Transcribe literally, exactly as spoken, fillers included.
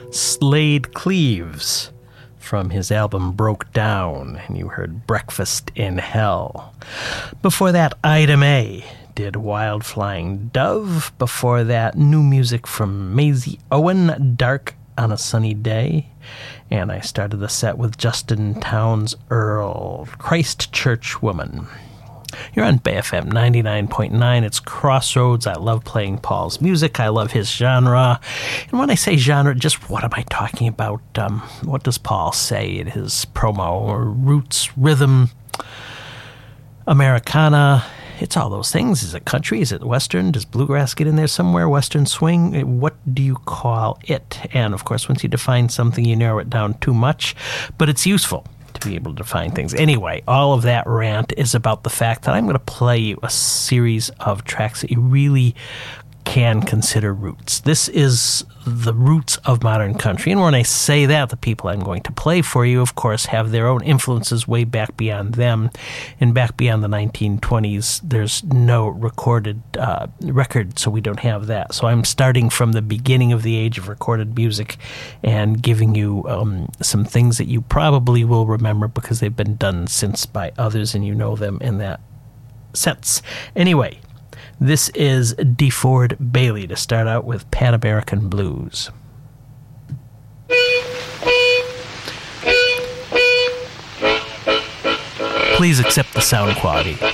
Slade Cleaves from his album Broke Down, and you heard Breakfast in Hell. Before that, Ida May did Wild Flying Dove. Before that, new music from Maisie Owen, Dark on a Sunny Day. And I started the set with Justin Townes Earle, Christ Church Woman. You're on Bay F M ninety-nine point nine. It's Crossroads. I love playing Paul's music. I love his genre. And when I say genre, just what am I talking about? Um, what does Paul say in his promo? Roots, rhythm, Americana. It's all those things. Is it country? Is it Western? Does bluegrass get in there somewhere? Western swing? What do you call it? And, of course, once you define something, you narrow it down too much. But it's useful to be able to define things. Anyway, all of that rant is about the fact that I'm going to play you a series of tracks that you really can consider roots. This is the roots of modern country. And when I say that, the people I'm going to play for you, of course, have their own influences way back beyond them. And back beyond the nineteen twenties, there's no recorded uh, record, so we don't have that. So I'm starting from the beginning of the age of recorded music and giving you um, some things that you probably will remember because they've been done since by others and you know them in that sense. Anyway, this is DeFord Bailey to start out with Pan American Blues. Please accept the sound quality.